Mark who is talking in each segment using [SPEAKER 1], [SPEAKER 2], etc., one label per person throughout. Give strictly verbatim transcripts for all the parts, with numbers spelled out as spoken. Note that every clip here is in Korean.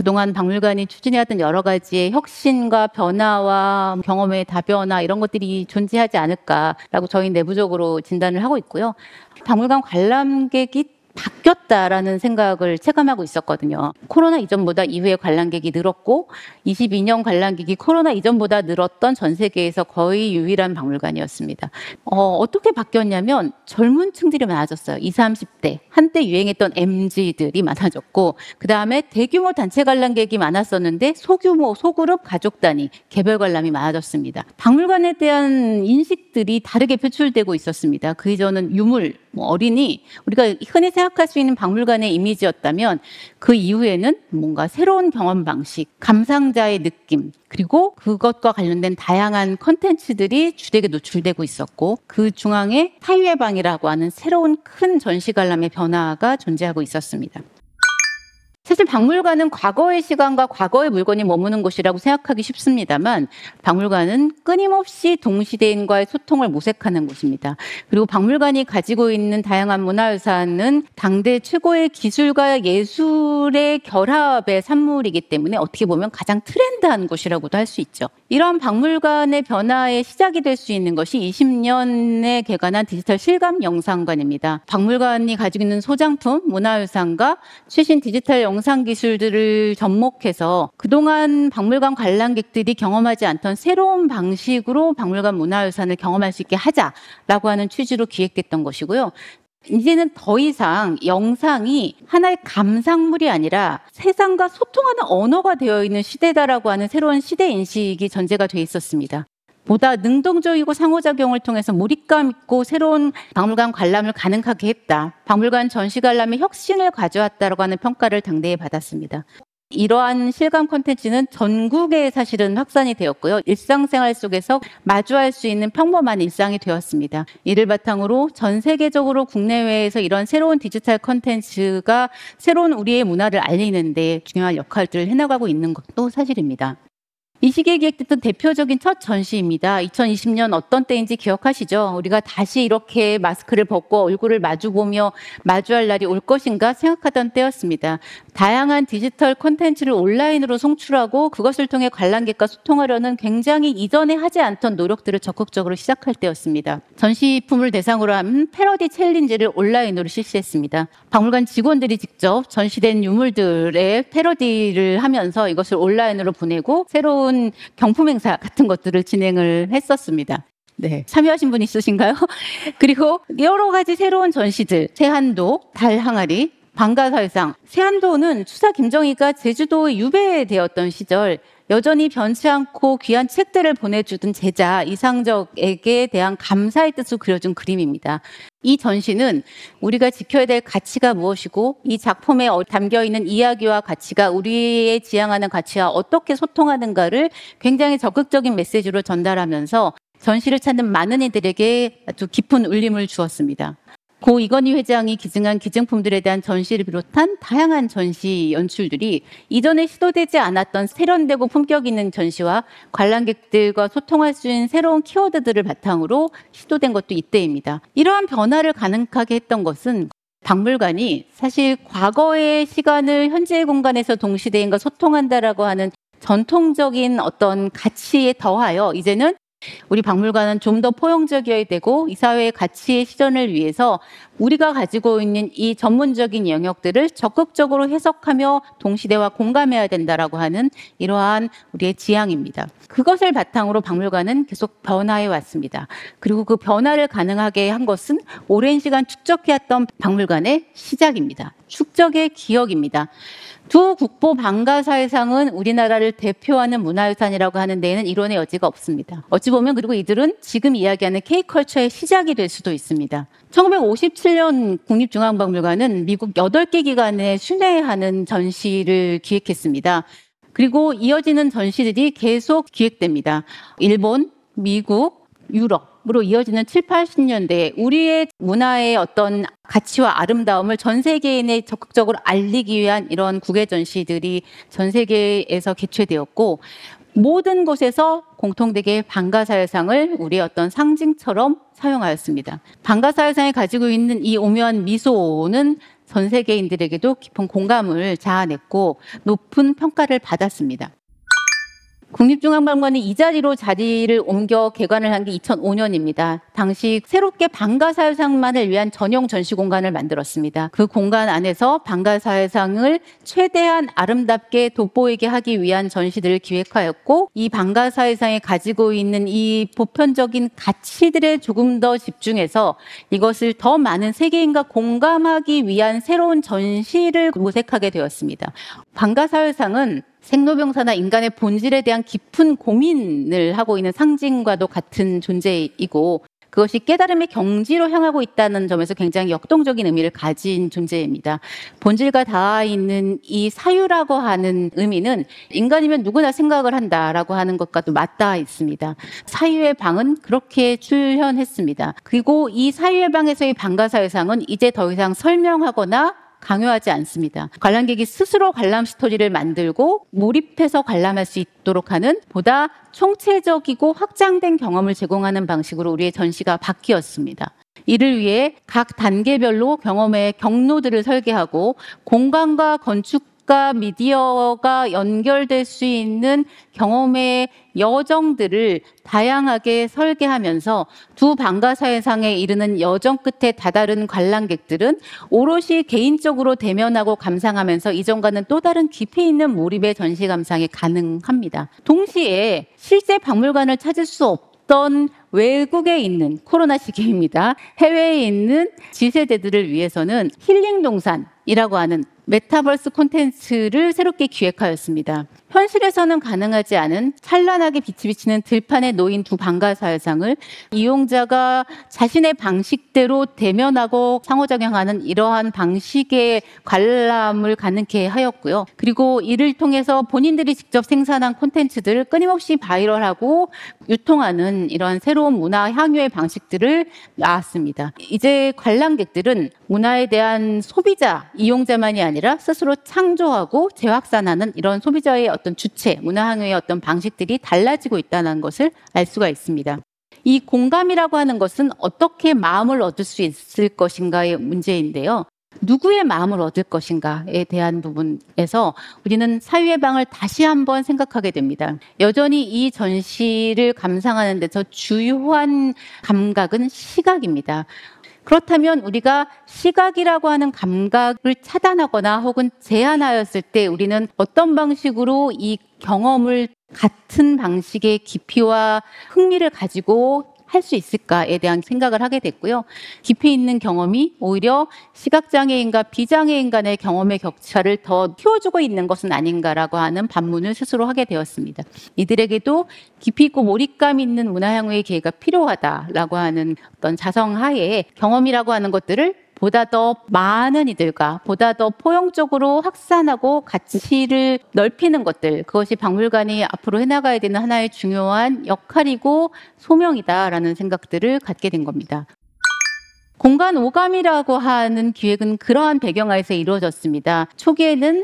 [SPEAKER 1] 그동안 박물관이 추진해왔던 여러 가지의 혁신과 변화와 경험의 다변화 이런 것들이 존재하지 않을까라고 저희 내부적으로 진단을 하고 있고요. 박물관 관람객이 바뀌었다라는 생각을 체감하고 있었거든요. 코로나 이전보다 이후에 관람객이 늘었고 이십이 년 관람객이 코로나 이전보다 늘었던 전 세계에서 거의 유일한 박물관이었습니다. 어, 어떻게 바뀌었냐면 젊은 층들이 많아졌어요. 이십, 삼십 대. 한때 유행했던 엠지들이 많아졌고 그 다음에 대규모 단체 관람객이 많았었는데 소규모, 소그룹, 가족 단위, 개별 관람이 많아졌습니다. 박물관에 대한 인식들이 다르게 표출되고 있었습니다. 그 이전은 유물, 뭐 어린이, 우리가 흔히 생각할 수 있는 박물관의 이미지였다면 그 이후에는 뭔가 새로운 경험 방식, 감상자의 느낌, 그리고 그것과 관련된 다양한 콘텐츠들이 주되게 노출되고 있었고 그 중앙에 타유해방이라고 하는 새로운 큰 전시 관람의 변화가 존재하고 있었습니다. 사실 박물관은 과거의 시간과 과거의 물건이 머무는 곳이라고 생각하기 쉽습니다만 박물관은 끊임없이 동시대인과의 소통을 모색하는 곳입니다. 그리고 박물관이 가지고 있는 다양한 문화유산은 당대 최고의 기술과 예술의 결합의 산물이기 때문에 어떻게 보면 가장 트렌드한 곳이라고도 할 수 있죠. 이런 박물관의 변화의 시작이 될 수 있는 것이 이십 년에 개관한 디지털 실감 영상관입니다. 박물관이 가지고 있는 소장품, 문화유산과 최신 디지털 영상 영상 기술들을 접목해서 그동안 박물관 관람객들이 경험하지 않던 새로운 방식으로 박물관 문화유산을 경험할 수 있게 하자라고 하는 취지로 기획됐던 것이고요. 이제는 더 이상 영상이 하나의 감상물이 아니라 세상과 소통하는 언어가 되어 있는 시대다라고 하는 새로운 시대 인식이 전제가 돼 있었습니다. 보다 능동적이고 상호작용을 통해서 몰입감 있고 새로운 박물관 관람을 가능하게 했다. 박물관 전시 관람의 혁신을 가져왔다고 하는 평가를 당대에 받았습니다. 이러한 실감 콘텐츠는 전국에 사실은 확산이 되었고요. 일상생활 속에서 마주할 수 있는 평범한 일상이 되었습니다. 이를 바탕으로 전 세계적으로 국내외에서 이런 새로운 디지털 콘텐츠가 새로운 우리의 문화를 알리는 데 중요한 역할들을 해나가고 있는 것도 사실입니다. 이 시기에 기획됐던 대표적인 첫 전시입니다. 이천이십 년 어떤 때인지 기억하시죠? 우리가 다시 이렇게 마스크를 벗고 얼굴을 마주보며 마주할 날이 올 것인가 생각하던 때였습니다. 다양한 디지털 콘텐츠를 온라인으로 송출하고 그것을 통해 관람객과 소통하려는 굉장히 이전에 하지 않던 노력들을 적극적으로 시작할 때였습니다. 전시품을 대상으로 한 패러디 챌린지를 온라인으로 실시했습니다. 박물관 직원들이 직접 전시된 유물들의 패러디를 하면서 이것을 온라인으로 보내고 새로운 경품 행사 같은 것들을 진행을 했었습니다. 네, 참여하신 분 있으신가요? 그리고 여러 가지 새로운 전시들, 세한도, 달 항아리, 방가사회상. 세한도는 추사 김정희가 제주도에 유배되었던 시절 여전히 변치 않고 귀한 책들을 보내주던 제자 이상적에게 대한 감사의 뜻으로 그려준 그림입니다. 이 전시는 우리가 지켜야 될 가치가 무엇이고 이 작품에 담겨있는 이야기와 가치가 우리의 지향하는 가치와 어떻게 소통하는가를 굉장히 적극적인 메시지로 전달하면서 전시를 찾는 많은 이들에게 아주 깊은 울림을 주었습니다. 고 이건희 회장이 기증한 기증품들에 대한 전시를 비롯한 다양한 전시 연출들이 이전에 시도되지 않았던 세련되고 품격 있는 전시와 관람객들과 소통할 수 있는 새로운 키워드들을 바탕으로 시도된 것도 이때입니다. 이러한 변화를 가능하게 했던 것은 박물관이 사실 과거의 시간을 현재의 공간에서 동시대인과 소통한다라고 하는 전통적인 어떤 가치에 더하여 이제는 우리 박물관은 좀 더 포용적이어야 되고 이 사회의 가치의 실현을 위해서 우리가 가지고 있는 이 전문적인 영역들을 적극적으로 해석하며 동시대와 공감해야 된다라고 하는 이러한 우리의 지향입니다. 그것을 바탕으로 박물관은 계속 변화해 왔습니다. 그리고 그 변화를 가능하게 한 것은 오랜 시간 축적해왔던 박물관의 시작입니다. 축적의 기억입니다. 두 국보 방가사회상은 우리나라를 대표하는 문화유산이라고 하는 데에는 이론의 여지가 없습니다. 어찌 보면 그리고 이들은 지금 이야기하는 K컬처의 시작이 될 수도 있습니다. 천구백오십칠 년 국립중앙박물관은 미국 여덟 개 기관에 순회하는 전시를 기획했습니다. 그리고 이어지는 전시들이 계속 기획됩니다. 일본, 미국, 유럽으로 이어지는 칠, 팔십 년대에 우리의 문화의 어떤 가치와 아름다움을 전 세계인에 적극적으로 알리기 위한 이런 국외 전시들이 전 세계에서 개최되었고 모든 곳에서 공통되게 방가사회상을 우리의 어떤 상징처럼 사용하였습니다. 방가사회상이 가지고 있는 이 오묘한 미소는 전 세계인들에게도 깊은 공감을 자아냈고 높은 평가를 받았습니다. 국립중앙박물관이 이 자리로 자리를 옮겨 개관을 한 게 이천오 년입니다. 당시 새롭게 방가사회상만을 위한 전용 전시 공간을 만들었습니다. 그 공간 안에서 방가사회상을 최대한 아름답게 돋보이게 하기 위한 전시들을 기획하였고, 이 방가사회상이 가지고 있는 이 보편적인 가치들에 조금 더 집중해서 이것을 더 많은 세계인과 공감하기 위한 새로운 전시를 모색하게 되었습니다. 방가사회상은 생로병사나 인간의 본질에 대한 깊은 고민을 하고 있는 상징과도 같은 존재이고, 그것이 깨달음의 경지로 향하고 있다는 점에서 굉장히 역동적인 의미를 가진 존재입니다. 본질과 닿아 있는 이 사유라고 하는 의미는 인간이면 누구나 생각을 한다라고 하는 것과도 맞닿아 있습니다. 사유의 방은 그렇게 출현했습니다. 그리고 이 사유의 방에서의 방가사회상은 이제 더 이상 설명하거나 강요하지 않습니다. 관람객이 스스로 관람 스토리를 만들고 몰입해서 관람할 수 있도록 하는 보다 총체적이고 확장된 경험을 제공하는 방식으로 우리의 전시가 바뀌었습니다. 이를 위해 각 단계별로 경험의 경로들을 설계하고 공간과 건축과 미디어가 연결될 수 있는 경험의 여정들을 다양하게 설계하면서 두 방가사회상에 이르는 여정 끝에 다다른 관람객들은 오롯이 개인적으로 대면하고 감상하면서 이전과는 또 다른 깊이 있는 몰입의 전시 감상이 가능합니다. 동시에 실제 박물관을 찾을 수 없던 외국에 있는, 코로나 시기입니다, 해외에 있는 지세대들을 위해서는 힐링 동산이라고 하는 메타버스 콘텐츠를 새롭게 기획하였습니다. 현실에서는 가능하지 않은 찬란하게 빛이 비치는 들판에 놓인 두 방가사회상을 이용자가 자신의 방식대로 대면하고 상호작용하는 이러한 방식의 관람을 가능케 하였고요. 그리고 이를 통해서 본인들이 직접 생산한 콘텐츠들을 끊임없이 바이럴하고 유통하는 이러한 새로운 문화 향유의 방식들을 낳았습니다. 이제 관람객들은 문화에 대한 소비자, 이용자만이 아니라 스스로 창조하고 재확산하는 이런 소비자의 어떤 주체, 문화 향유의 어떤 방식들이 달라지고 있다는 것을 알 수가 있습니다. 이 공감이라고 하는 것은 어떻게 마음을 얻을 수 있을 것인가의 문제인데요. 누구의 마음을 얻을 것인가에 대한 부분에서 우리는 사유의 방을 다시 한번 생각하게 됩니다. 여전히 이 전시를 감상하는 데서 주요한 감각은 시각입니다. 그렇다면 우리가 시각이라고 하는 감각을 차단하거나 혹은 제한하였을 때 우리는 어떤 방식으로 이 경험을 같은 방식의 깊이와 흥미를 가지고 할 수 있을까에 대한 생각을 하게 됐고요. 깊이 있는 경험이 오히려 시각장애인과 비장애인 간의 경험의 격차를 더 키워주고 있는 것은 아닌가라고 하는 반문을 스스로 하게 되었습니다. 이들에게도 깊이 있고 몰입감 있는 문화향유의 기회가 필요하다라고 하는 어떤 자성하에 경험이라고 하는 것들을 보다 더 많은 이들과 보다 더 포용적으로 확산하고 가치를 넓히는 것들, 그것이 박물관이 앞으로 해나가야 되는 하나의 중요한 역할이고 소명이다라는 생각들을 갖게 된 겁니다. 공간 오감이라고 하는 기획은 그러한 배경하에서 이루어졌습니다. 초기에는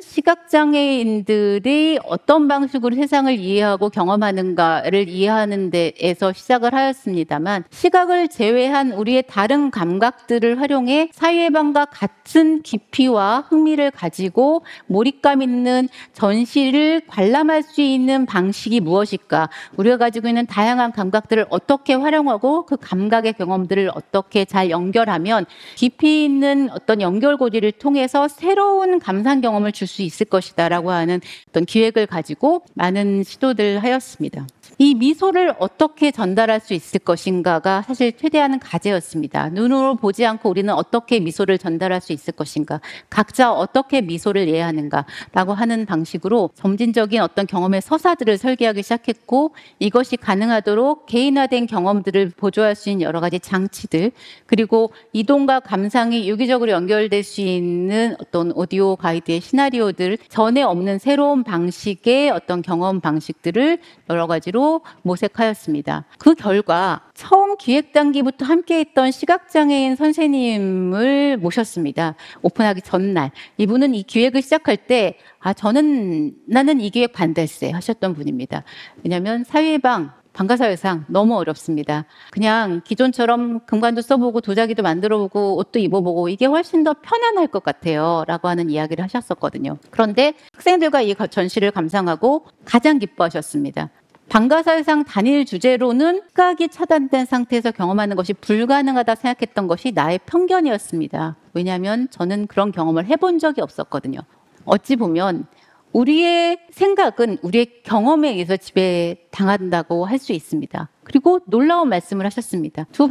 [SPEAKER 1] 시각장애인들이 어떤 방식으로 세상을 이해하고 경험하는가를 이해하는 데에서 시작을 하였습니다만, 시각을 제외한 우리의 다른 감각들을 활용해 사유예방과 같은 깊이와 흥미를 가지고 몰입감 있는 전시를 관람할 수 있는 방식이 무엇일까? 우리가 가지고 있는 다양한 감각들을 어떻게 활용하고 그 감각의 경험들을 어떻게 잘 연결 하면 깊이 있는 어떤 연결고리를 통해서 새로운 감상 경험을 줄 수 있을 것이다라고 하는 어떤 기획을 가지고 많은 시도를 하였습니다. 이 미소를 어떻게 전달할 수 있을 것인가가 사실 최대한 과제였습니다. 눈으로 보지 않고 우리는 어떻게 미소를 전달할 수 있을 것인가, 각자 어떻게 미소를 이해하는가라고 하는 방식으로 점진적인 어떤 경험의 서사들을 설계하기 시작했고, 이것이 가능하도록 개인화된 경험들을 보조할 수 있는 여러 가지 장치들, 그리고 이동과 감상이 유기적으로 연결될 수 있는 어떤 오디오 가이드의 시나리오들, 전에 없는 새로운 방식의 어떤 경험 방식들을 여러 가지로 모색하였습니다. 그 결과 처음 기획 단계부터 함께했던 시각장애인 선생님을 모셨습니다. 오픈하기 전날. 이분은 이 기획을 시작할 때 아, 저는 나는 이 기획 반대세 하셨던 분입니다. 왜냐하면 사유예방 방가사회상 너무 어렵습니다. 그냥 기존처럼 금관도 써보고 도자기도 만들어보고 옷도 입어보고 이게 훨씬 더 편안할 것 같아요 라고 하는 이야기를 하셨었거든요. 그런데 학생들과 이 전시를 감상하고 가장 기뻐하셨습니다. 방가사회상 단일 주제로는 시각이 차단된 상태에서 경험하는 것이 불가능하다 생각했던 것이 나의 편견이었습니다. 왜냐하면 저는 그런 경험을 해본 적이 없었거든요. 어찌 보면 우리의 생각은 우리의 경험에 의해서 지배당한다고 할 수 있습니다. 그리고 놀라운 말씀을 하셨습니다. 두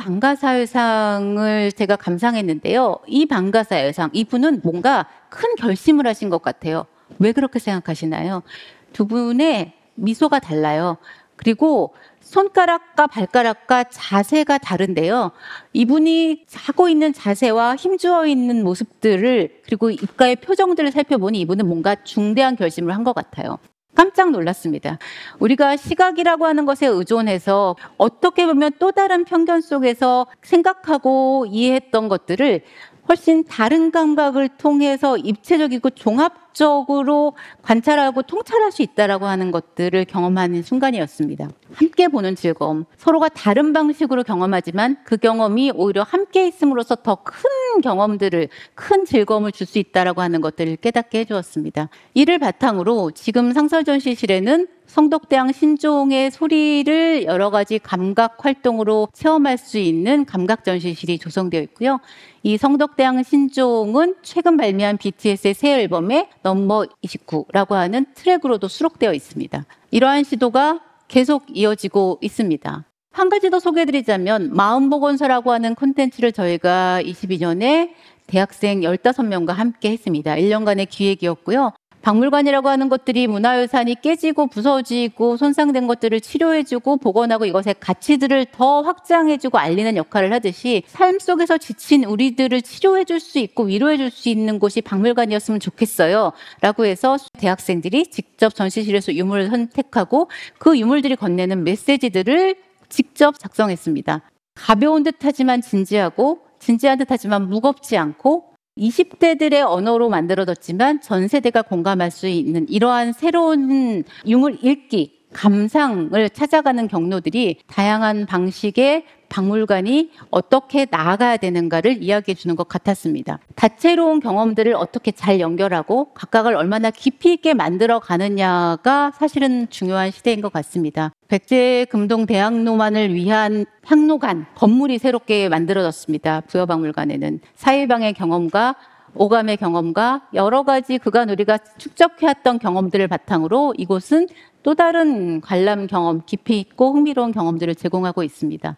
[SPEAKER 1] 방가사회상을 제가 감상했는데요. 이 방가사회상, 이분은 뭔가 큰 결심을 하신 것 같아요. 왜 그렇게 생각하시나요? 두 분의 미소가 달라요. 그리고 손가락과 발가락과 자세가 다른데요. 이분이 하고 있는 자세와 힘주어 있는 모습들을 그리고 입가의 표정들을 살펴보니 이분은 뭔가 중대한 결심을 한 것 같아요. 깜짝 놀랐습니다. 우리가 시각이라고 하는 것에 의존해서 어떻게 보면 또 다른 편견 속에서 생각하고 이해했던 것들을 훨씬 다른 감각을 통해서 입체적이고 종합적으로 관찰하고 통찰할 수 있다라고 하는 것들을 경험하는 순간이었습니다. 함께 보는 즐거움, 서로가 다른 방식으로 경험하지만 그 경험이 오히려 함께 있음으로써 더 큰 경험들을, 큰 즐거움을 줄 수 있다라고 하는 것들을 깨닫게 해주었습니다. 이를 바탕으로 지금 상설전시실에는 성덕대왕 신종의 소리를 여러 가지 감각 활동으로 체험할 수 있는 감각 전시실이 조성되어 있고요. 이 성덕대왕 신종은 최근 발매한 비티에스의 새 앨범에 넘버 이십구라고 하는 트랙으로도 수록되어 있습니다. 이러한 시도가 계속 이어지고 있습니다. 한 가지 더 소개해드리자면 마음보건소라고 하는 콘텐츠를 저희가 이십이 년에 대학생 열다섯 명과 함께 했습니다. 일 년간의 기획이었고요. 박물관이라고 하는 것들이 문화유산이 깨지고 부서지고 손상된 것들을 치료해주고 복원하고 이것의 가치들을 더 확장해주고 알리는 역할을 하듯이 삶 속에서 지친 우리들을 치료해줄 수 있고 위로해줄 수 있는 곳이 박물관이었으면 좋겠어요 라고 해서 대학생들이 직접 전시실에서 유물을 선택하고 그 유물들이 건네는 메시지들을 직접 작성했습니다. 가벼운 듯하지만 진지하고 진지한 듯하지만 무겁지 않고 이십 대들의 언어로 만들어졌지만 전 세대가 공감할 수 있는 이러한 새로운 유물 읽기, 감상을 찾아가는 경로들이 다양한 방식의 박물관이 어떻게 나아가야 되는가를 이야기해 주는 것 같았습니다. 다채로운 경험들을 어떻게 잘 연결하고 각각을 얼마나 깊이 있게 만들어 가느냐가 사실은 중요한 시대인 것 같습니다. 백제금동대학로만을 위한 향로관, 건물이 새롭게 만들어졌습니다. 부여박물관에는 사일방의 경험과 오감의 경험과 여러 가지 그간 우리가 축적해왔던 경험들을 바탕으로 이곳은 또 다른 관람 경험, 깊이 있고 흥미로운 경험들을 제공하고 있습니다.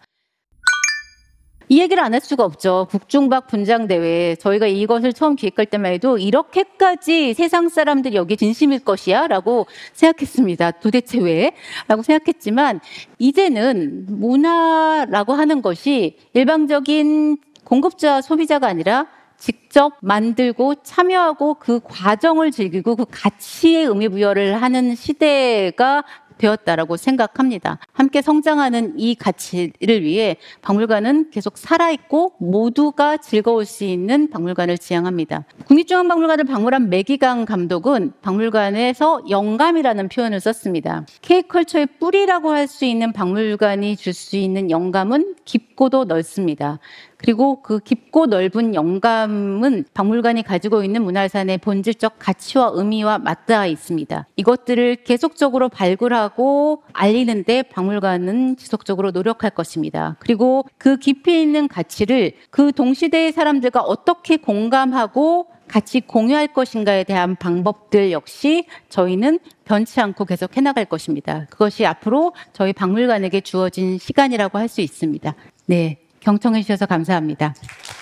[SPEAKER 1] 이 얘기를 안 할 수가 없죠. 국중박 분장대회. 저희가 이것을 처음 기획할 때만 해도 이렇게까지 세상 사람들이 여기 진심일 것이야? 라고 생각했습니다. 도대체 왜? 라고 생각했지만 이제는 문화라고 하는 것이 일방적인 공급자, 소비자가 아니라 직접 만들고 참여하고 그 과정을 즐기고 그 가치에 의미 부여를 하는 시대가 되었다라고 생각합니다. 함께 성장하는 이 가치를 위해 박물관은 계속 살아있고 모두가 즐거울 수 있는 박물관을 지향합니다. 국립중앙박물관을 방문한 매기강 감독은 박물관에서 영감이라는 표현을 썼습니다. K컬처의 뿌리라고 할 수 있는 박물관이 줄 수 있는 영감은 깊고도 넓습니다. 그리고 그 깊고 넓은 영감은 박물관이 가지고 있는 문화유산의 본질적 가치와 의미와 맞닿아 있습니다. 이것들을 계속적으로 발굴하고 알리는데 박물관은 지속적으로 노력할 것입니다. 그리고 그 깊이 있는 가치를 그 동시대의 사람들과 어떻게 공감하고 같이 공유할 것인가에 대한 방법들 역시 저희는 변치 않고 계속 해나갈 것입니다. 그것이 앞으로 저희 박물관에게 주어진 시간이라고 할 수 있습니다. 네. 경청해 주셔서 감사합니다.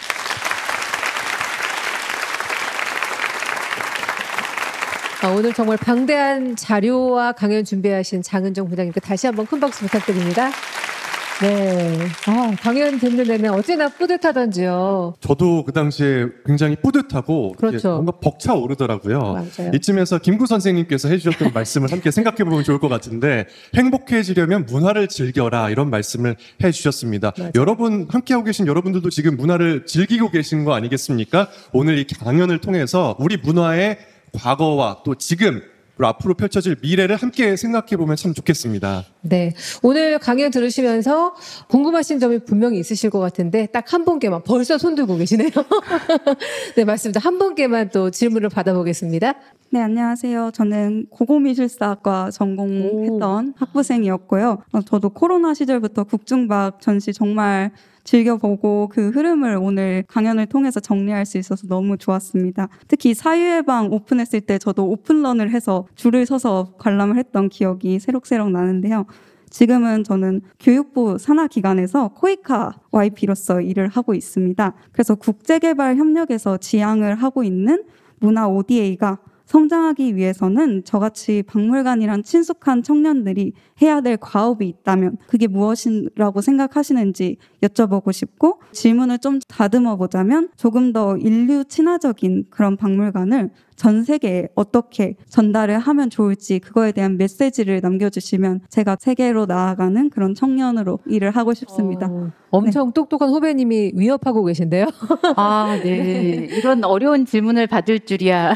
[SPEAKER 2] 아, 오늘 정말 방대한 자료와 강연 준비하신 장은정 부장님께 다시 한번 큰 박수 부탁드립니다. 네, 아, 강연 듣는 내내 어찌나 뿌듯하던지요.
[SPEAKER 3] 저도 그 당시에 굉장히 뿌듯하고
[SPEAKER 2] 그렇죠.
[SPEAKER 3] 뭔가 벅차오르더라고요.
[SPEAKER 2] 맞아요.
[SPEAKER 3] 이쯤에서 김구 선생님께서 해주셨던 말씀을 함께 생각해보면 좋을 것 같은데 행복해지려면 문화를 즐겨라 이런 말씀을 해주셨습니다.
[SPEAKER 2] 맞아요.
[SPEAKER 3] 여러분 함께하고 계신 여러분들도 지금 문화를 즐기고 계신 거 아니겠습니까? 오늘 이 강연을 통해서 우리 문화의 과거와 또 지금 그리고 앞으로 펼쳐질 미래를 함께 생각해 보면 참 좋겠습니다.
[SPEAKER 2] 네. 오늘 강연 들으시면서 궁금하신 점이 분명히 있으실 것 같은데 딱 한 분께만 벌써 손 들고 계시네요. 네, 맞습니다. 한 분께만 또 질문을 받아보겠습니다.
[SPEAKER 4] 네, 안녕하세요. 저는 고고미술사학과 전공했던 학부생이었고요. 어, 저도 코로나 시절부터 국중박 전시 정말 즐겨보고 그 흐름을 오늘 강연을 통해서 정리할 수 있어서 너무 좋았습니다. 특히 사유예방 오픈했을 때 저도 오픈런을 해서 줄을 서서 관람을 했던 기억이 새록새록 나는데요. 지금은 저는 교육부 산하기관에서 코이카 와이피로서 일을 하고 있습니다. 그래서 국제개발협력에서 지향을 하고 있는 문화 오디에이가 성장하기 위해서는 저같이 박물관이란 친숙한 청년들이 해야 될 과업이 있다면 그게 무엇이라고 생각하시는지 여쭤보고 싶고, 질문을 좀 다듬어 보자면 조금 더 인류 친화적인 그런 박물관을 전 세계에 어떻게 전달을 하면 좋을지 그거에 대한 메시지를 남겨주시면 제가 세계로 나아가는 그런 청년으로 일을 하고 싶습니다.
[SPEAKER 2] 어, 엄청 네. 똑똑한 후배님이 위협하고 계신데요.
[SPEAKER 1] 아, 네. 이런 어려운 질문을 받을 줄이야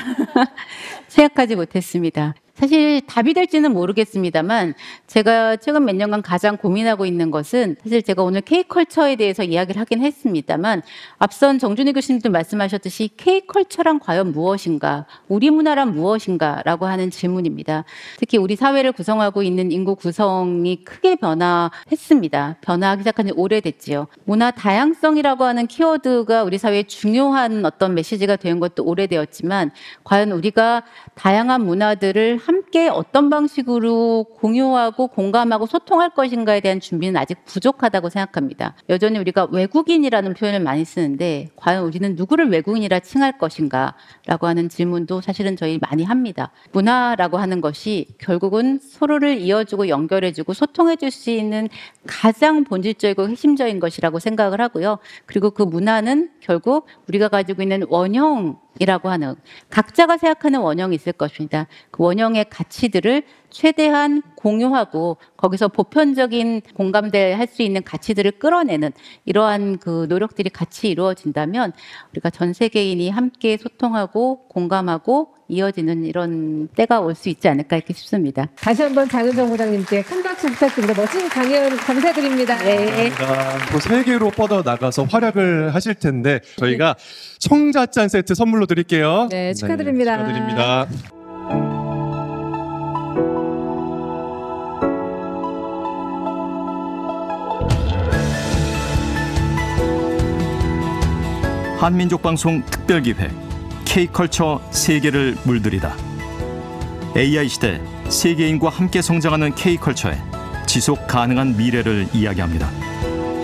[SPEAKER 1] 생각하지 못했습니다. 사실 답이 될지는 모르겠습니다만 제가 최근 몇 년간 가장 고민하고 있는 것은, 사실 제가 오늘 K컬처에 대해서 이야기를 하긴 했습니다만 앞선 정준희 교수님도 말씀하셨듯이 K컬처란 과연 무엇인가, 우리 문화란 무엇인가 라고 하는 질문입니다. 특히 우리 사회를 구성하고 있는 인구 구성이 크게 변화했습니다. 변화하기 시작한 지 오래됐지요. 문화 다양성이라고 하는 키워드가 우리 사회에 중요한 어떤 메시지가 된 것도 오래되었지만 과연 우리가 다양한 문화들을 함께 어떤 방식으로 공유하고 공감하고 소통할 것인가에 대한 준비는 아직 부족하다고 생각합니다. 여전히 우리가 외국인이라는 표현을 많이 쓰는데 과연 우리는 누구를 외국인이라 칭할 것인가 라고 하는 질문도 사실은 저희 많이 합니다. 문화라고 하는 것이 결국은 서로를 이어주고 연결해주고 소통해줄 수 있는 가장 본질적이고 핵심적인 것이라고 생각을 하고요. 그리고 그 문화는 결국 우리가 가지고 있는 원형 이라고 하는, 각자가 생각하는 원형이 있을 것입니다. 그 원형의 가치들을 최대한 공유하고 거기서 보편적인 공감대 할 수 있는 가치들을 끌어내는 이러한 그 노력들이 같이 이루어진다면 우리가 전 세계인이 함께 소통하고 공감하고 이어지는 이런 때가 올 수 있지 않을까 이렇게 싶습니다.
[SPEAKER 2] 다시 한번 장은정 부장님께 큰 박수 부탁드립니다. 멋진 강연 감사드립니다. 네.
[SPEAKER 3] 또 세계로 뻗어 나가서 활약을 하실 텐데 저희가 청자잔 세트 선물로 드릴게요.
[SPEAKER 2] 네, 축하드립니다.
[SPEAKER 3] 네, 축하드립니다.
[SPEAKER 5] 한민족방송 특별기획 K컬처 세계를 물들이다. 에이아이 시대 세계인과 함께 성장하는 K컬처의 지속 가능한 미래를 이야기합니다.